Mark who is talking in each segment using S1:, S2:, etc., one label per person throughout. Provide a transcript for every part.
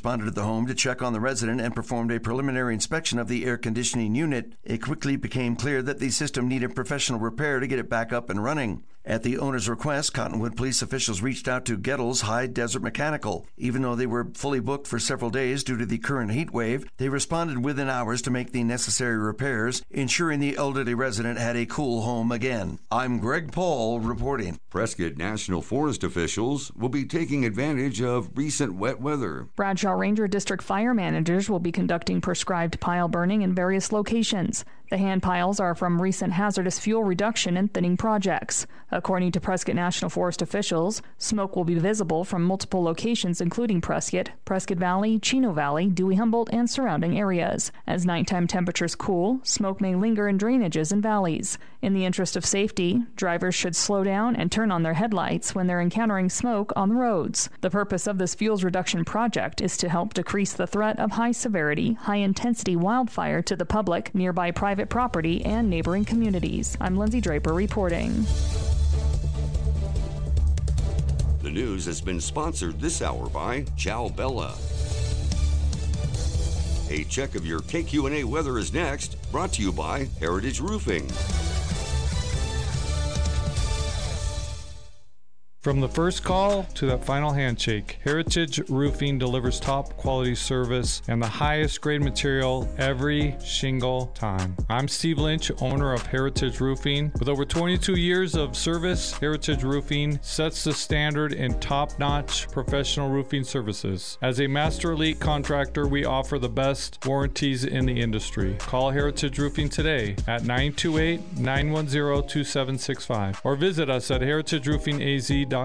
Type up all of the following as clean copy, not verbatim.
S1: responded to the home to check on the resident and performed a preliminary inspection of the air conditioning unit. It quickly became clear that the system needed professional repair to get it back up and running. At the owner's request, Cottonwood police officials reached out to Gettle's High Desert Mechanical. Even though they were fully booked for several days due to the current heat wave, they responded within hours to make the necessary repairs, ensuring the elderly resident had a cool home again. I'm Greg Paul reporting.
S2: Prescott National Forest officials will be taking advantage of recent wet weather.
S3: Bradshaw Ranger District fire managers will be conducting prescribed pile burning in various locations. The hand piles are from recent hazardous fuel reduction and thinning projects. According to Prescott National Forest officials, smoke will be visible from multiple locations including Prescott, Prescott Valley, Chino Valley, Dewey-Humboldt, and surrounding areas. As nighttime temperatures cool, smoke may linger in drainages and valleys. In the interest of safety, drivers should slow down and turn on their headlights when they're encountering smoke on the roads. The purpose of this fuels reduction project is to help decrease the threat of high-severity, high-intensity wildfire to the public, nearby private property, and neighboring communities. I'm Lindsay Draper reporting.
S2: The news has been sponsored this hour by Ciao Bella. A check of your KQNA weather is next, brought to you by Heritage Roofing.
S4: From the first call to that final handshake, Heritage Roofing delivers top quality service and the highest grade material every single time. I'm Steve Lynch, owner of Heritage Roofing. With over 22 years of service, Heritage Roofing sets the standard in top-notch professional roofing services. As a Master Elite contractor, we offer the best warranties in the industry. Call Heritage Roofing today at 928-910-2765 or visit us at heritageroofingaz.com.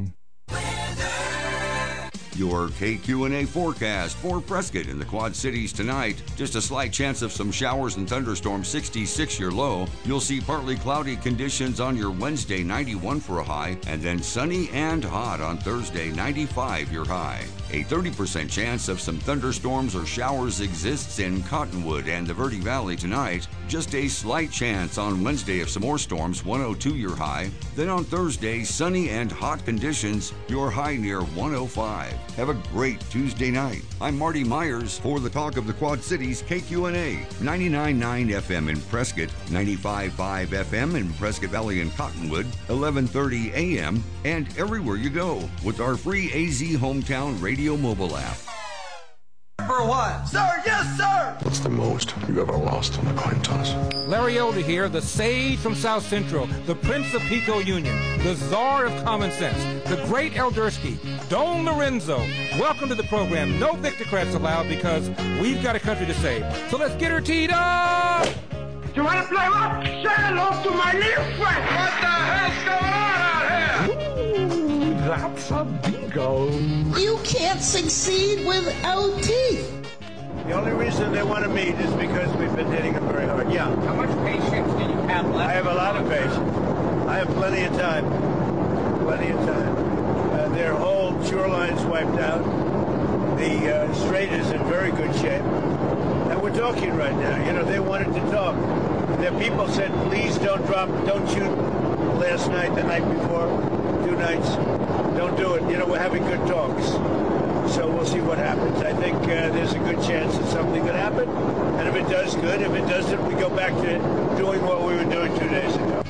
S2: Your KQNA forecast for Prescott in the Quad Cities tonight. Just a slight chance of some showers and thunderstorms, 66 your low. You'll see partly cloudy conditions on your Wednesday, 91 for a high, and then sunny and hot on Thursday, 95 your high. A 30% chance of some thunderstorms or showers exists in Cottonwood and the Verde Valley tonight. Just a slight chance on Wednesday of some more storms, 102 your high. Then on Thursday, sunny and hot conditions, your high near 105. Have a great Tuesday night. I'm Marty Myers for the Talk of the Quad Cities KQNA, 99.9 FM in Prescott, 95.5 FM in Prescott Valley and Cottonwood, 11:30 a.m., and everywhere you go with our free AZ Hometown Radio mobile app.
S5: For what? Sir, yes, sir!
S6: What's the most you ever lost on a coin toss?
S7: Larry Elder here, the sage from South Central, the Prince of Pico Union, the czar of common sense, the great Eldersky, Don Lorenzo. Welcome to the program. No Victocrats allowed because we've got a country to save. So let's get her teed up!
S5: You want to play what? Say hello to my little friend! What the hell's going on out here?
S6: Ooh, that's a bingo.
S8: You can't succeed without teeth.
S9: The only reason they want to meet is because we've been hitting them very hard. Yeah.
S10: How much patience do you have left?
S9: I have a lot of patience. I have plenty of time. Plenty of time. Their whole shoreline's wiped out. The strait is in very good shape. And we're talking right now. You know, they wanted to talk. Their people said, please don't shoot last night, the night before, 2 nights. Don't do it. You know, we're having good talks. So we'll see what happens. I think there's a good chance that something could happen. And if it does, good. If it doesn't, we go back to doing what we were doing 2 days ago.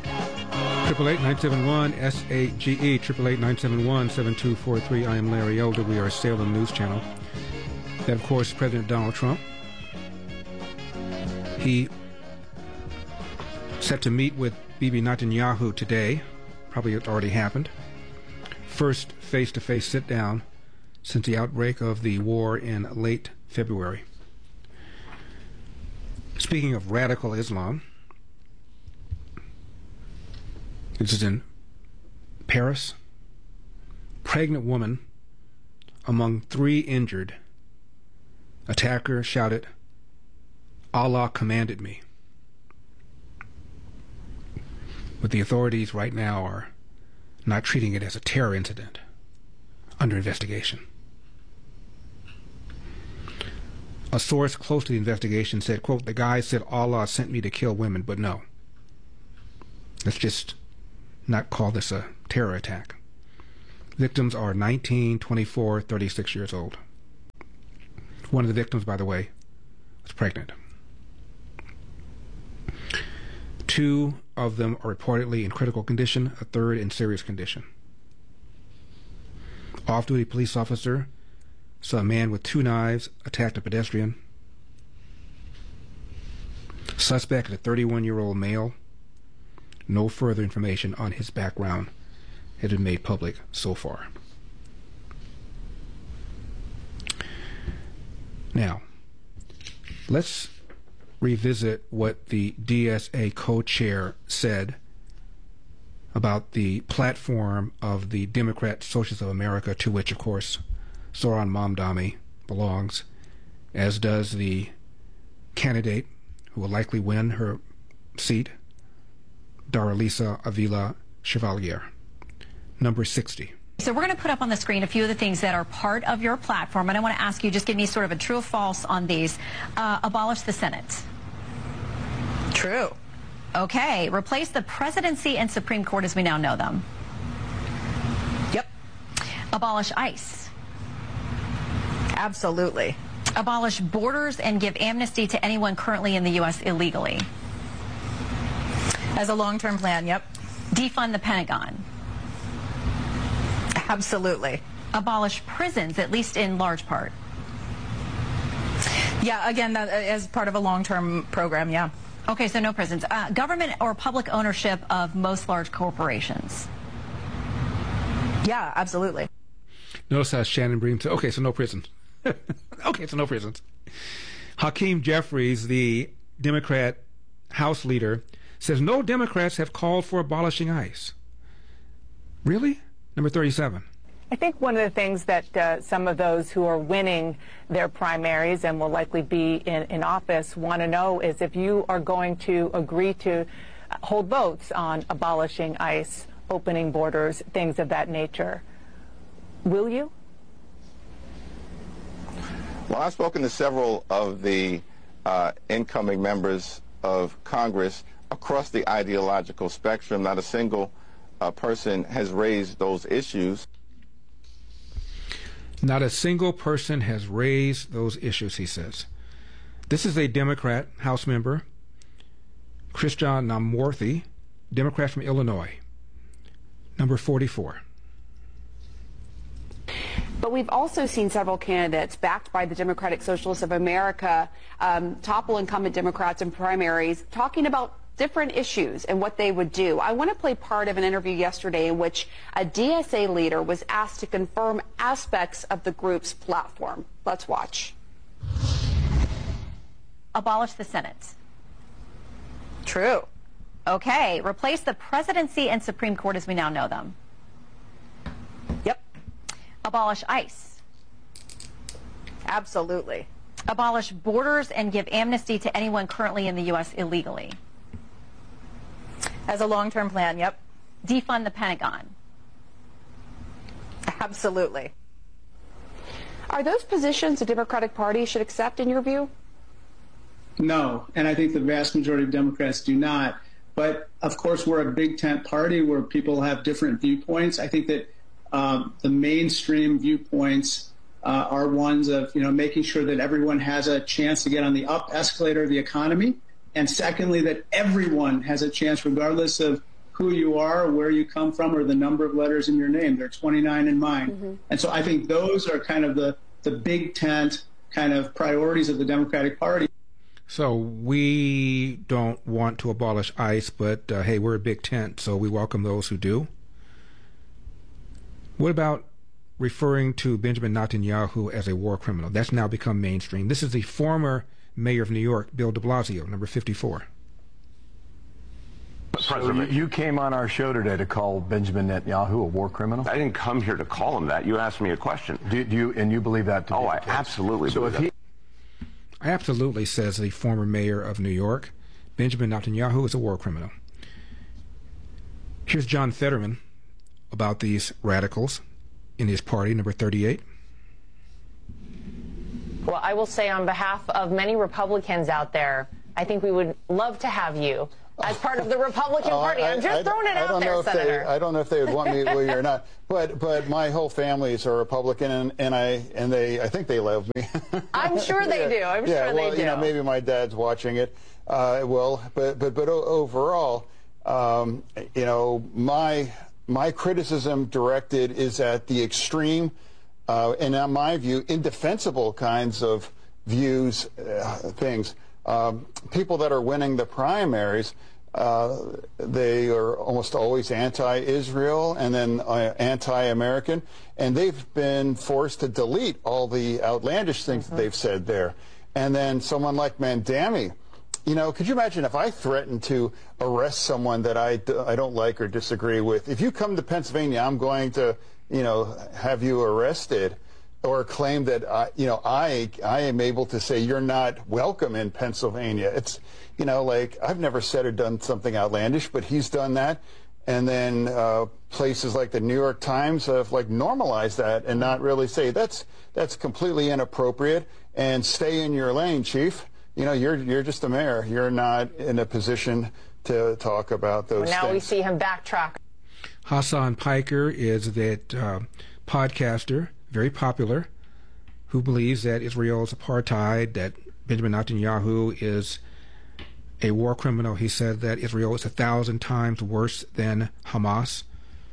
S11: 888-971-SAGE, 888-971-7243. I am Larry Elder. We are a Salem News Channel. That, of course, is President Donald Trump. He set to meet with Bibi Netanyahu today. Probably it already happened. First face-to-face sit-down since the outbreak of the war in late February. Speaking of radical Islam, this is in Paris. Pregnant woman among 3 injured. Attacker shouted, "Allah commanded me." But the authorities right now are not treating it as a terror incident, under investigation. A source close to the investigation said, quote, "The guy said Allah sent me to kill women, but no. Let's just not call this a terror attack." Victims are 19, 24, 36 years old. One of the victims, by the way, was pregnant. 2 of them are reportedly in critical condition, a third in serious condition. Off-duty police officer saw a man with 2 knives attack a pedestrian. Suspect is a 31-year-old male. No further information on his background has been made public so far. Now, let's revisit what the DSA co-chair said about the platform of the Democrat Socialists of America, to which, of course, Zohran Mamdani belongs, as does the candidate who will likely win her seat, Daralisa Avila Chevalier, number 60.
S12: So we're going to put up on the screen a few of the things that are part of your platform, and I want to ask you, just give me sort of a true or false on these. Abolish the Senate. True. Okay. Replace the presidency and Supreme Court as we now know them. Yep. Abolish ICE. Absolutely. Abolish borders and give amnesty to anyone currently in the U.S. illegally. As a long-term plan, yep. Defund the Pentagon. Absolutely. Abolish prisons, at least in large part. Yeah, again, that as part of a long-term program, yeah. Okay, so no prisons. Government or public ownership of most large corporations. Yeah, absolutely.
S11: Notice how Shannon Bream said, okay, so no prisons. Okay, so no prisons. Hakeem Jeffries, the Democrat House leader, says no Democrats have called for abolishing ICE. Really? Number 37.
S13: I think one of the things that some of those who are winning their primaries and will likely be in office want to know is if you are going to agree to hold votes on abolishing ICE, opening borders, things of that nature. Will you?
S14: Well, I've spoken to several of the incoming members of Congress across the ideological spectrum. Not a single person has raised those issues.
S11: Not a single person has raised those issues, he says. This is a Democrat House member, Christian Namworthy, Democrat from Illinois, number 44.
S15: But we've also seen several candidates backed by the Democratic Socialists of America topple incumbent Democrats in primaries, talking about different issues and what they would do. I want to play part of an interview yesterday in which a DSA leader was asked to confirm aspects of the group's platform. Let's watch.
S12: Abolish the Senate. True. Okay. Replace the presidency and Supreme Court as we now know them. Yep. Abolish ICE. Absolutely. Abolish borders and give amnesty to anyone currently in the U.S. illegally. As a long-term plan, yep. Defund the Pentagon. Absolutely.
S15: Are those positions the Democratic Party should accept in your view?
S16: No, and I think the vast majority of Democrats do not. But, of course, we're a big tent party where people have different viewpoints. I think that the mainstream viewpoints are ones of, making sure that everyone has a chance to get on the up escalator of the economy. And secondly, that everyone has a chance, regardless of who you are, or where you come from, or the number of letters in your name. There are 29 in mine. Mm-hmm. And so I think those are kind of the big tent kind of priorities of the Democratic Party.
S11: So we don't want to abolish ICE, but hey, we're a big tent, so we welcome those who do. What about referring to Benjamin Netanyahu as a war criminal? That's now become mainstream. This is the former mayor of New York, Bill de Blasio, number 54.
S17: So you came on our show today to call Benjamin Netanyahu a war criminal?
S18: I didn't come here to call him that. You asked me a question.
S17: Do you believe that to be the case?
S18: Absolutely believe that.
S11: I absolutely, says the former mayor of New York, Benjamin Netanyahu is a war criminal. Here's John Fetterman about these radicals in his party, number 38.
S19: Well, I will say on behalf of many Republicans out there, I think we would love to have you
S13: as part of the Republican Party? I'm just throwing it out there, Senator.
S19: I don't know if they would want me or not, but my whole families are Republican, and I think they love me.
S13: I'm sure they do. I'm sure they do.
S19: You know, maybe my dad's watching it. Well, but overall, you know, my criticism directed is at the extreme, and in my view, indefensible kinds of views, things. People that are winning the primaries, they are almost always anti-Israel and then anti-American, and they've been forced to delete all the outlandish things that they've said there. And then someone like Mandami, you know, could you imagine if I threatened to arrest someone that I don't like or disagree with? If you come to Pennsylvania, I'm going to, you know, have you arrested, or claim that, you know, I am able to say you're not welcome in Pennsylvania. It's, you know, like, I've never said or done something outlandish, but he's done that. And then places like the New York Times have, like, normalized that and not really say that's completely inappropriate, and stay in your lane, Chief. You know, you're just a mayor. You're not in a position to talk about those things.
S13: Now we see him backtrack.
S11: Hassan Piker is that podcaster, very popular, who believes that Israel is apartheid, that Benjamin Netanyahu is a war criminal. He said that Israel is 1,000 times worse than Hamas.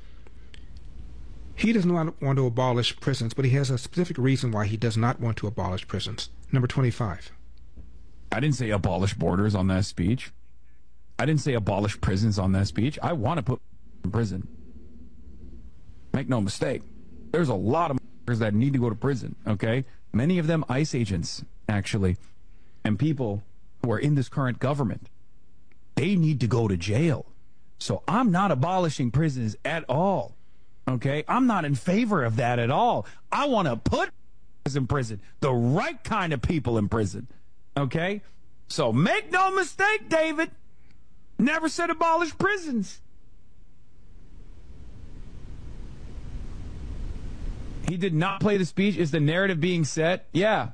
S11: He does not want to abolish prisons, but he has a specific reason why he does not want to abolish prisons. Number 25.
S20: I didn't say abolish borders on that speech. I didn't say abolish prisons on that speech. I want to put in prison. Make no mistake. There's a lot of that need to go to prison, okay? Many of them ICE agents, actually, and people who are in this current government. They need to go to jail. So I'm not abolishing prisons at all, okay? I'm not in favor of that at all. I want to put in prison, the right kind of people in prison, okay? So make no mistake, David, never said abolish prisons. He did not play the speech. Is the narrative being set? Yeah.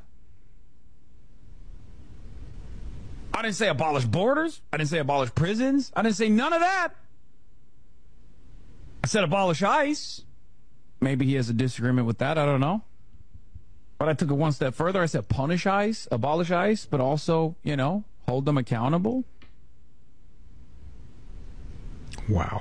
S20: I didn't say abolish borders. I didn't say abolish prisons. I didn't say none of that. I said abolish ICE. Maybe he has a disagreement with that. I don't know. But I took it one step further. I said punish ICE, abolish ICE, but also, you know, hold them accountable.
S11: Wow.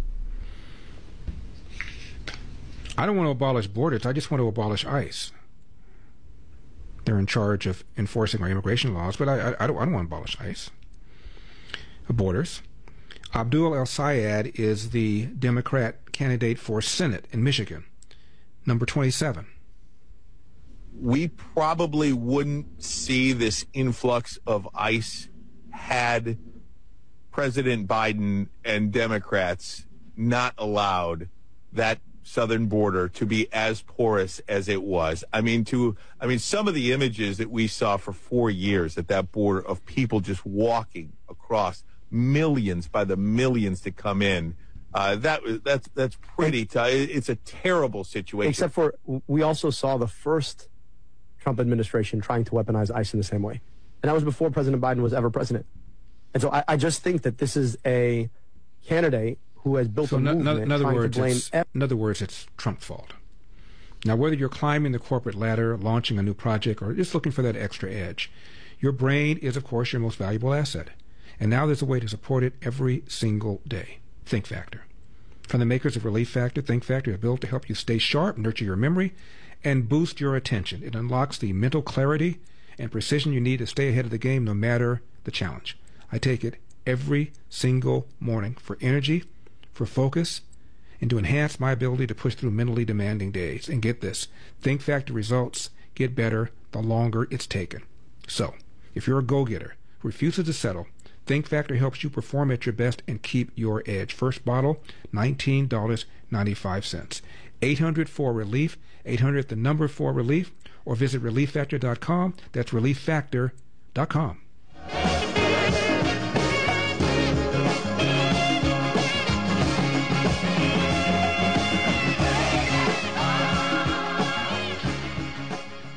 S11: I don't want to abolish borders. I just want to abolish ICE. They're in charge of enforcing our immigration laws, but I don't want to abolish ICE. Borders. Abdul El-Sayed is the Democrat candidate for Senate in Michigan. Number 27.
S21: We probably wouldn't see this influx of ICE had President Biden and Democrats not allowed that southern border to be as porous as it was. I mean, some of the images that we saw for 4 years at that border of people just walking across, millions by the millions to come in, that's pretty tough. It's a terrible situation.
S22: Except for we also saw the first Trump administration trying to weaponize ICE in the same way. And that was before President Biden was ever president. And so I just think that this is a candidate who has built a movement
S11: in other
S22: blame
S11: words, it's Trump's fault. Now, whether you're climbing the corporate ladder, launching a new project, or just looking for that extra edge, your brain is, of course, your most valuable asset. And now there's a way to support it every single day. Think Factor. From the makers of Relief Factor, Think Factor is built to help you stay sharp, nurture your memory, and boost your attention. It unlocks the mental clarity and precision you need to stay ahead of the game no matter the challenge. I take it every single morning for energy, for focus, and to enhance my ability to push through mentally demanding days. And get this, Think Factor results get better the longer it's taken. So, if you're a go-getter who refuses to settle, Think Factor helps you perform at your best and keep your edge. First bottle, $19.95. 800-4-RELIEF, 800 the number 4-RELIEF, or visit ReliefFactor.com. That's ReliefFactor.com.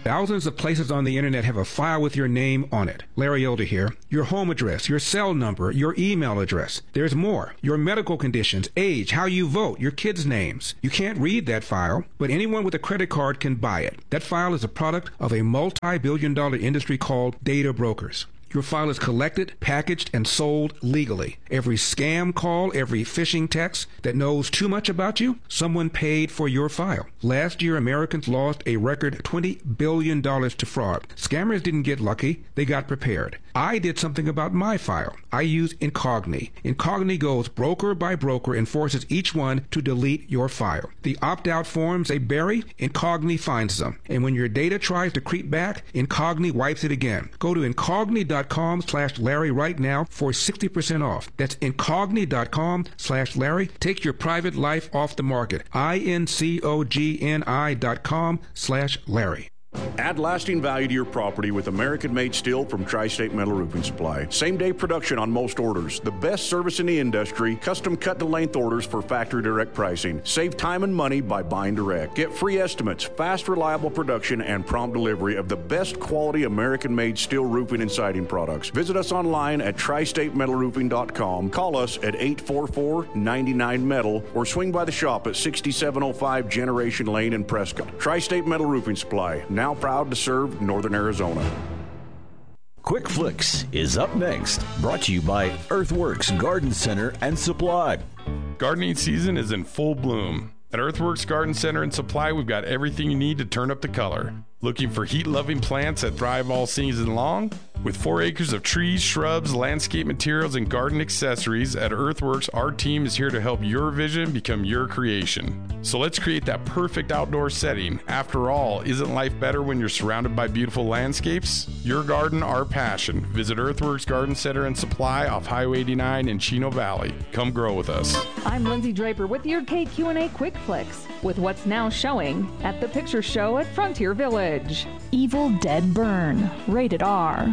S11: Thousands of places on the internet have a file with your name on it. Larry Elder here. Your home address, your cell number, your email address. There's more. Your medical conditions, age, how you vote, your kids' names. You can't read that file, but anyone with a credit card can buy it. That file is a product of a multi-billion-dollar industry called data brokers. Your file is collected, packaged, and sold legally. Every scam call, every phishing text that knows too much about you, someone paid for your file. Last year, Americans lost a record $20 billion to fraud. Scammers didn't get lucky. They got prepared. I did something about my file. I use Incogni. Incogni goes broker by broker and forces each one to delete your file. The opt-out forms they bury, Incogni finds them. And when your data tries to creep back, Incogni wipes it again. Go to Incogni.com/Larry right now for 60% off. That's Incogni.com/Larry. Take your private life off the market. Incogni.com/Larry.
S1: Add lasting value to your property with American-made steel from Tri-State Metal Roofing Supply. Same-day production on most orders. The best service in the industry. Custom cut-to-length orders for factory direct pricing. Save time and money by buying direct. Get free estimates, fast, reliable production, and prompt delivery of the best quality American-made steel roofing and siding products. Visit us online at tristatemetalroofing.com. Call us at 844-99-METAL or swing by the shop at 6705 Generation Lane in Prescott. Tri-State Metal Roofing Supply. Now proud to serve Northern Arizona.
S3: Quick Flicks is up next, brought to you by Earthworks Garden Center and Supply.
S23: Gardening season is in full bloom. At Earthworks Garden Center and Supply, we've got everything you need to turn up the color. Looking for heat-loving plants that thrive all season long? With 4 acres of trees, shrubs, landscape materials, and garden accessories, at Earthworks, our team is here to help your vision become your creation. So let's create that perfect outdoor setting. After all, isn't life better when you're surrounded by beautiful landscapes? Your garden, our passion. Visit Earthworks Garden Center and Supply off Highway 89 in Chino Valley. Come grow with us.
S24: I'm Lindsay Draper with your KQ&A Quick Flicks, with what's now showing at the Picture Show at Frontier Village. Evil Dead Burn, rated R.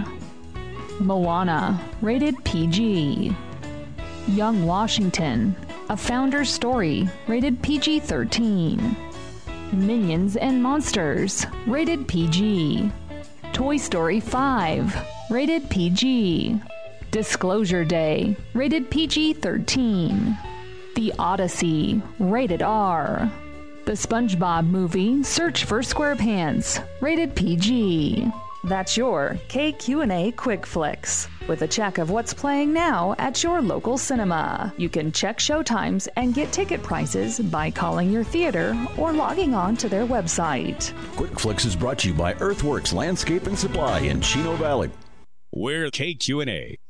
S24: Moana, rated PG. Young Washington, A Founder's Story, rated PG-13. Minions and Monsters, rated PG. Toy Story 5, rated PG. Disclosure Day, rated PG-13. The Odyssey, rated R. The SpongeBob Movie, Search for SquarePants, rated PG. That's your KQ&A Quick Flicks, with a check of what's playing now at your local cinema. You can check showtimes and get ticket prices by calling your theater or logging on to their website.
S3: Quick Flicks is brought to you by Earthworks Landscape and Supply in Chino Valley.
S25: We're KQ&A.